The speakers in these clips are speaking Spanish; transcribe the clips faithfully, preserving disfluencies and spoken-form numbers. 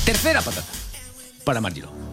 Tercera patata para Mar Giró.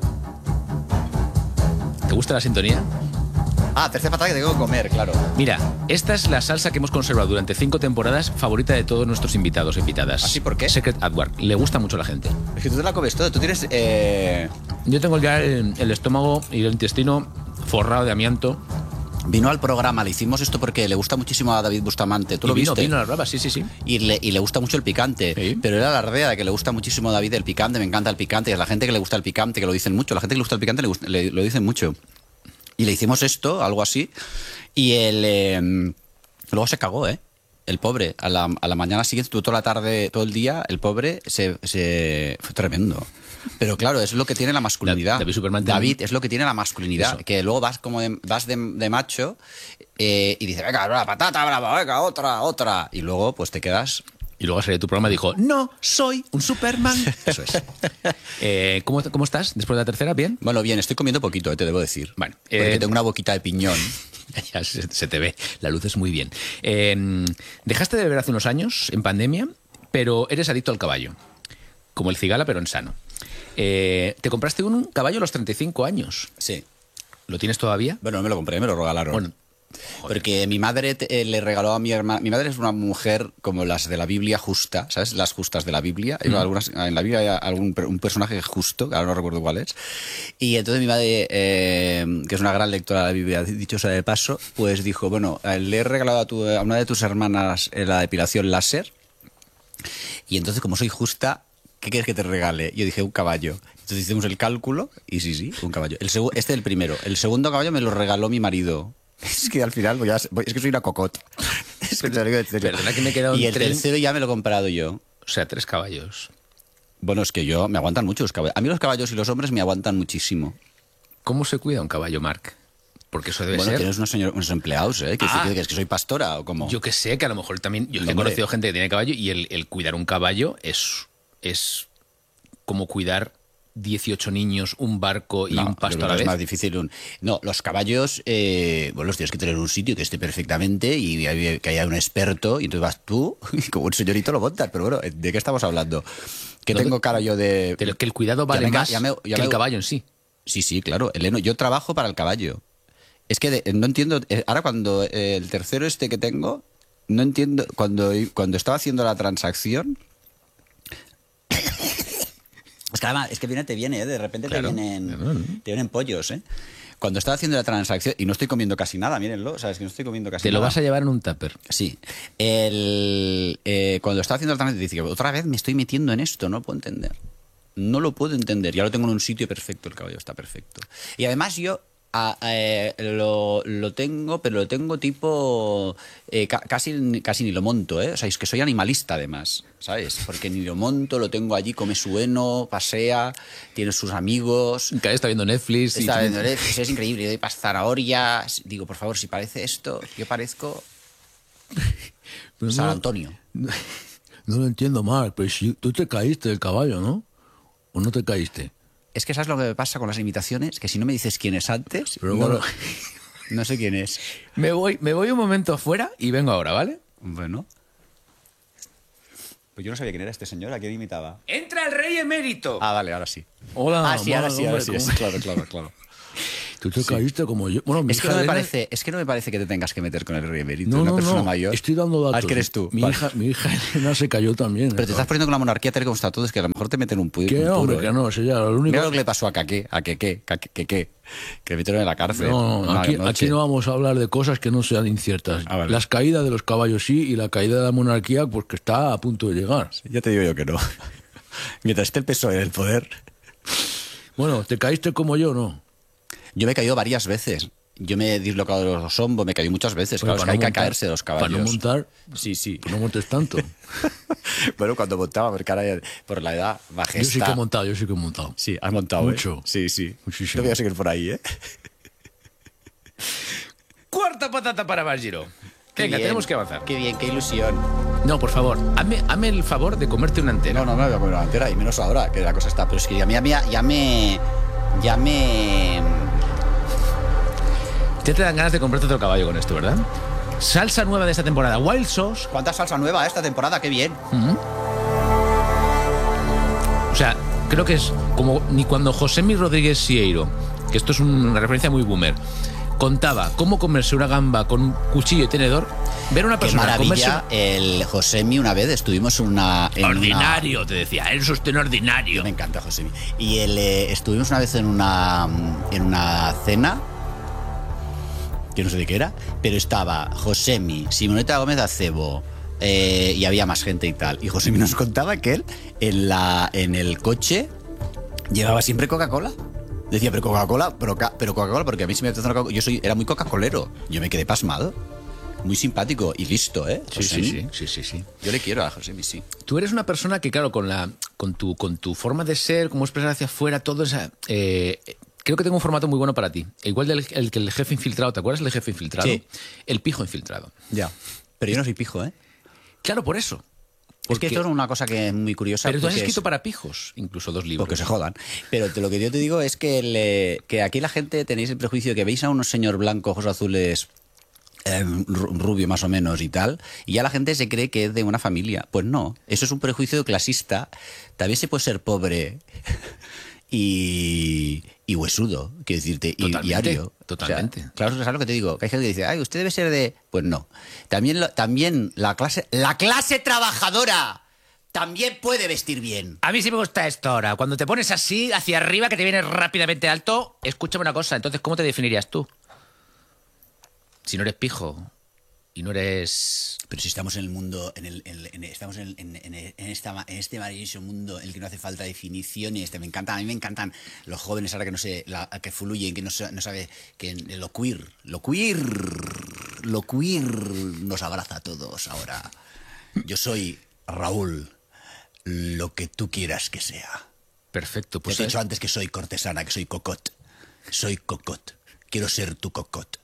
¿Te gusta la sintonía? Ah, tercera patata que tengo que comer, claro. Mira, esta es la salsa que hemos conservado durante cinco temporadas, favorita de todos nuestros invitados e invitadas. ¿Así por qué? Secret Adward. Le gusta mucho a la gente. Es que tú te la comes todo. Tú tienes... Eh... Yo tengo ya el, el estómago y el intestino forrado de amianto. Vino al programa, le hicimos esto porque le gusta muchísimo a David Bustamante. ¿Tú y lo vino, viste? Vino a las bravas, sí, sí, sí. Y le, y le gusta mucho el picante. Sí. Pero era alardea de que le gusta muchísimo a David el picante, me encanta el picante. Y a la gente que le gusta el picante, que lo dicen mucho. La gente que le gusta el picante le, gusta, le lo dicen mucho. Y le hicimos esto, algo así. Y él eh, luego se cagó, ¿eh? El pobre. A la, a la mañana siguiente, tú toda la tarde, todo el día, el pobre se... se fue tremendo. Pero claro, es lo que tiene la masculinidad. David Superman. David es lo que tiene la masculinidad. Eso. Que luego vas como de, vas de, de macho eh, y dices, venga, la patata, brava, venga, otra, otra. Y luego pues te quedas... Y luego salió tu programa y dijo, no, soy un Superman. Eso es. eh, ¿cómo, ¿Cómo estás después de la tercera? ¿Bien? Bueno, bien, estoy comiendo poquito, eh, te debo decir. Bueno, porque eh, tengo una boquita de piñón. Ya se, se te ve, la luz es muy bien. Eh, dejaste de beber hace unos años, en pandemia, pero eres adicto al caballo. Como el cigala, pero en sano. Eh, ¿Te compraste un caballo a los treinta y cinco años? Sí. ¿Lo tienes todavía? Bueno, no me lo compré, me lo regalaron. Bueno, porque mi madre te, eh, le regaló a mi hermana. Mi madre es una mujer como las de la Biblia justa, ¿sabes? Las justas de la Biblia. Hay Mm. algunas, en la Biblia hay algún un personaje justo, que ahora no recuerdo cuál es. Y entonces mi madre, eh, que es una gran lectora de la Biblia, dicho sea de paso, pues dijo: bueno, le he regalado a, tu, a una de tus hermanas la depilación láser. Y entonces, como soy justa, ¿qué quieres que te regale? Yo dije, un caballo. Entonces hicimos el cálculo y sí, sí, un caballo. El segu- este es el primero. El segundo caballo me lo regaló mi marido. Es que al final voy a, voy, es que soy una cocota. Es que te lo digo en serio. Perdona que me he quedado Y en el tren. tercero ya me lo he comprado yo. O sea, tres caballos. Bueno, es que yo me aguantan mucho los caballos. A mí los caballos y los hombres me aguantan muchísimo. ¿Cómo se cuida un caballo, Marc? Porque eso debe Bueno, ser... tienes unos, señor, unos empleados, ¿eh? ¿Qué Ah. es que soy pastora o cómo? Yo que sé, que a lo mejor también... Yo he Hombre. conocido gente que tiene caballo y el, el cuidar un caballo es, es como cuidar dieciocho niños, un barco y No, un yo pasto creo a la que vez. es más difícil. Un... No, los caballos, eh, bueno, los tienes que tener en un sitio que esté perfectamente y que haya un experto y entonces vas tú y como un señorito lo montas. Pero bueno, ¿de qué estamos hablando? Que No, tengo cara yo de... de lo que el cuidado vale Ya me- más ya me- ya que me- el caballo en sí. Sí, sí, claro. Eleno, yo trabajo para el caballo. Es que de- no entiendo... eh, Ahora cuando eh, el tercero este que tengo, no entiendo... Cuando, cuando estaba haciendo la transacción... Es que además, es que viene, te viene, ¿eh? De repente Claro. te vienen Claro, ¿no? te vienen pollos, ¿eh? Cuando estaba haciendo la transacción, y no estoy comiendo casi nada, mírenlo, sabes que no estoy comiendo casi Te nada. lo vas a llevar en un tupper. Sí. El, eh, cuando estaba haciendo la transacción, dice que otra vez me estoy metiendo en esto, no puedo entender. No lo puedo entender. Ya lo tengo en un sitio perfecto, el caballo está perfecto. Y además yo a- eh, lo, lo tengo, pero lo tengo tipo... eh, ca- casi, casi ni lo monto, ¿eh? O sea, es que soy animalista además, ¿sabes? Porque ni lo monto, lo tengo allí, come su heno, pasea, tiene sus amigos... Cada vez está viendo Netflix. y- Está viendo Netflix, es increíble, yo doy para zanahorias. Digo, por favor, si parece esto, yo parezco Pero San no- Antonio. No, no lo entiendo, Marc, pero si tú te caíste del caballo, ¿no? ¿O no te caíste? Es que sabes lo que me pasa con las imitaciones, que si no me dices quién es antes, Pero no, bueno. lo- no sé quién es. Me voy, me voy un momento afuera y vengo ahora, ¿vale? Bueno. Pues yo no sabía quién era este señor, ¿a quién imitaba? ¡Entra el rey emérito! Ah, vale, ahora sí. Hola, Ah, sí, ahora Marc, sí, ahora hombre, sí, ¿cómo- sí, claro, claro, claro. Tú te caíste como yo. Bueno, mi Es que, hija no me Elena- parece, es que no me parece que te tengas que meter con el rey emérito, No, una no, persona no. mayor. Estoy dando datos. Ah, es que eres tú. Mi, Vale. hija, mi hija Elena se cayó también. Pero te estás poniendo con la monarquía tal y como está todo, es que a lo mejor te meten un, pu ¿Qué, un puro. hombre? ¿eh? Que no, si ya, lo único... Mira lo que le pasó a Caqué, a Quequé, Caqué, Quequé, que le metieron en la cárcel. No, no, una aquí, noche. aquí no vamos a hablar de cosas que no sean inciertas. Ah, vale. Las caídas de los caballos sí y la caída de la monarquía, pues que está a punto de llegar. Ya te digo yo que no. Mientras esté el P S O E en el poder. Bueno, ¿te caíste como yo, no? Yo me he caído varias veces. Yo me he dislocado los hombros, me he caído muchas veces. Bueno, Claro, es que para hay no que montar- caerse de los caballos. Para no montar, Sí, sí. pues no montes tanto. Bueno, cuando montaba, porque ahora ya, por la edad, bajé Yo sí que he montado, yo sí que he montado. Sí, has montado, Mucho. ¿eh? Sí, sí. Muchísimo. Te voy a seguir por ahí, ¿eh? Cuarta patata para Bajiro. Qué Venga, bien. tenemos que avanzar. Qué bien, qué ilusión. No, por favor, hazme, hazme el favor de comerte una entera. No, no me voy a comer una entera, y menos ahora, que la cosa está. Pero es que ya, ya, ya, ya me... Ya me... Ya te dan ganas de comprarte otro caballo con esto, ¿verdad? Salsa nueva de esta temporada, Wild Sauce. ¿Cuánta salsa nueva esta temporada? ¡Qué bien! O sea, creo que es como ni cuando Josemi Rodríguez Sieiro, que esto es una referencia muy boomer, contaba cómo comerse una gamba con un cuchillo y tenedor, ver a una Qué persona maravilla. comerse... El Josemi, una vez estuvimos en una... En ordinario, una... te decía, eres usted un ordinario. Me encanta Josemi. Y el, eh, estuvimos una vez en una, en una cena, que no sé de qué era, pero estaba Josemi, Simoneta Gómez Acebo, eh, y había más gente y tal. Y Josemi nos contaba que él en, la, en el coche llevaba siempre Coca-Cola. Decía, pero Coca-Cola, pero, pero Coca-Cola, porque a mí se me hace una Coca-Cola. Yo soy, era muy Coca-Colero. Yo me quedé pasmado. Muy simpático y listo, ¿eh? Sí, sí, sí, sí, sí, sí. Yo le quiero a Josemi, sí. Tú eres una persona que, claro, con la con tu con tu forma de ser, cómo expresar hacia afuera, todo esa... Eh, creo que tengo un formato muy bueno para ti. Igual del el, el jefe infiltrado, ¿te acuerdas del jefe infiltrado? Sí. El pijo infiltrado. Ya. Pero yo no soy pijo, ¿eh? Claro, por eso. Porque es que esto es una cosa que es muy curiosa. Pero tú has escrito es... para pijos, incluso dos libros. Porque se jodan. Pero te, lo que yo te digo es que, le, que aquí la gente tenéis el prejuicio que veis a unos señor blanco, ojos azules, eh, rubio más o menos y tal, y ya la gente se cree que es de una familia. Pues no, eso es un prejuicio clasista. También se puede ser pobre y, y huesudo, quiero decirte, y diario. Totalmente. O sea, claro, ¿sabes lo que te digo? Que hay gente que dice, ay, usted debe ser de... Pues no. También, lo, también la clase la clase trabajadora también puede vestir bien. A mí sí me gusta esto ahora. Cuando te pones así, hacia arriba, que te vienes rápidamente alto, escúchame una cosa. Entonces, ¿cómo te definirías tú? Si no eres pijo y no eres... Pero si estamos en el mundo, en el, en, en, estamos en, en, en, en, esta, en este maravilloso mundo en el que no hace falta definición y este me encanta, a mí me encantan los jóvenes ahora que no sé, la, que fluyen, que no, no sabe, que lo queer, lo queer, lo queer nos abraza a todos ahora. Yo soy Raúl, lo que tú quieras que sea. Perfecto. Pues te he dicho antes que soy cortesana, que soy cocot. Soy cocot. Quiero ser tu cocot.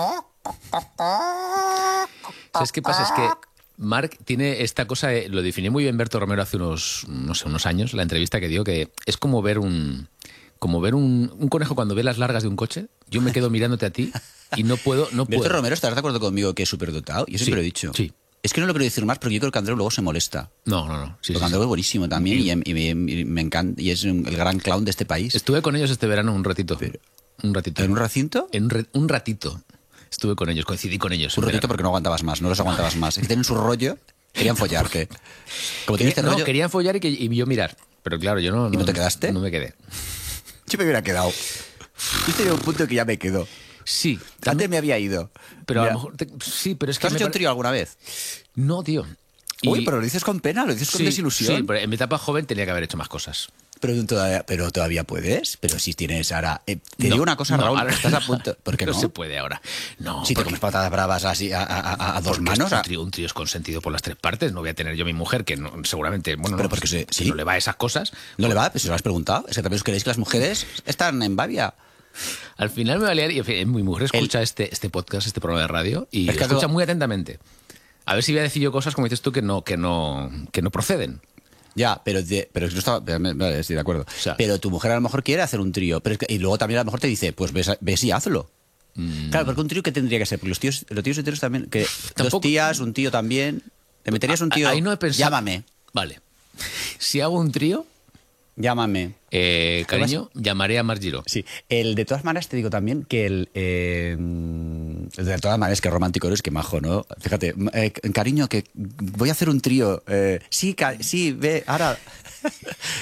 ¿Sabes qué pasa? Es que Marc tiene esta cosa, de, lo definió muy bien Berto Romero hace unos, no sé, unos años, la entrevista que dio, que es como ver un como ver un, un conejo cuando ve las largas de un coche. Yo me quedo mirándote a ti y no puedo... No Berto puedo. Romero, ¿estás de acuerdo conmigo que es superdotado? Yo siempre Sí, lo he dicho. Sí. Es que no lo quiero decir más porque yo creo que Andreu luego se molesta. No, no, no. Sí, porque sí, Andreu sí. es buenísimo también y, y, y, y me encanta. Y es un, el gran clown de este país. Estuve con ellos este verano un ratito. Pero, un ratito. ¿En un recinto? En un, re, un ratito. Estuve con ellos, coincidí con ellos. Un ratito porque no aguantabas más, no los aguantabas más. Es que tienen su rollo, querían follar, que como tiene este no, rollo... querían follar y, que, y yo mirar. Pero claro, yo no... ¿Y no te quedaste? No me quedé. Yo me hubiera quedado. Yo estoy en un punto que ya me quedo. Sí. Antes también, me había ido. pero ya. a lo mejor... Te, sí, pero es ¿Tú que... has me hecho un pare... trío alguna vez? No, tío. Y... Uy, pero lo dices con pena, lo dices con sí, desilusión. Sí, pero en mi etapa joven tenía que haber hecho más cosas. Pero todavía, pero todavía puedes. Pero si tienes ahora... Eh, te No, digo una cosa, no, Raúl, ahora- estás a punto... ¿Por qué no? No se puede ahora. No, Si te porque- comes patatas bravas así a, a- a- a dos porque manos... Un a- trío, un trío es consentido por las tres partes. No voy a tener yo a mi mujer, que no, seguramente... Bueno, Pero no, porque se- si sí. no le va a esas cosas... ¿No le va? Pues si lo has preguntado. Es que también os creéis que las mujeres están en babia. Al final me va a liar y en fin, mi mujer escucha este, este podcast, este programa de radio y Es que escucha todo- muy atentamente. A ver si voy a decir yo cosas, como dices tú, que no, que no, que no proceden. Ya, pero, de, pero no estaba, vale, estoy de acuerdo. sea- pero tu mujer a lo mejor quiere hacer un trío. Pero es que- y luego también a lo mejor te dice, pues ves, ves y hazlo. Mm. Claro, porque un trío, ¿qué tendría que ser? Porque los tíos, los tíos enteros también. Que Tampoco- Dos tías, un tío también. ¿Te meterías un tío? Ahí no he pensado. Llámame, Vale. Si hago un trío, llámame. eh, cariño, llamaré a Margiro. Sí, el de todas maneras te digo también que el, eh, el de todas maneras que romántico eres, que majo, ¿no? Fíjate, eh, cariño, que voy a hacer un trío. eh, sí, ca- sí, ve, ahora